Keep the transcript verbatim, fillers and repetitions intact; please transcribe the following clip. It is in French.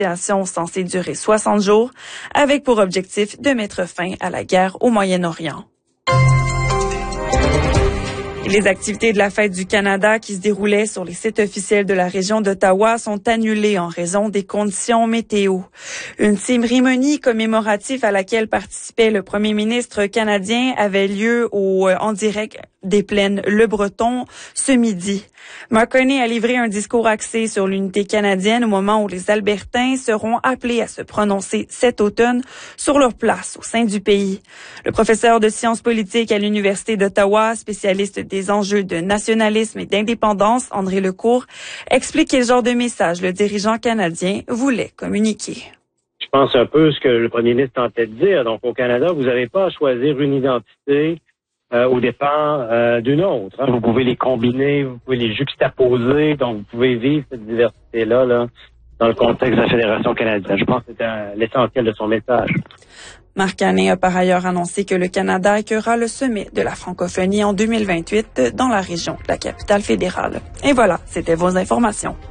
négociations censées durer soixante jours, avec pour objectif de mettre fin à la guerre au Moyen-Orient. Les activités de la Fête du Canada qui se déroulaient sur les sites officiels de la région d'Ottawa sont annulées en raison des conditions météo. Une cérémonie commémorative à laquelle participait le premier ministre canadien avait lieu au, en direct des plaines Le Breton ce midi. Mark Carney a livré un discours axé sur l'unité canadienne au moment où les Albertains seront appelés à se prononcer cet automne sur leur place au sein du pays. Le professeur de sciences politiques à l'Université d'Ottawa, spécialiste des enjeux de nationalisme et d'indépendance, André Lecourt, explique quel genre de message le dirigeant canadien voulait communiquer. Je pense un peu ce que le premier ministre tentait de dire. Donc, au Canada, vous n'avez pas à choisir une identité Euh, au dépend euh, d'une autre. Hein. Vous pouvez les combiner, vous pouvez les juxtaposer, donc vous pouvez vivre cette diversité-là là, dans le contexte de la Fédération canadienne. Je pense que c'était euh, l'essentiel de son message. Mark Carney a par ailleurs annoncé que le Canada accueillera le sommet de la francophonie en deux mille vingt-huit dans la région de la capitale fédérale. Et voilà, c'était vos informations.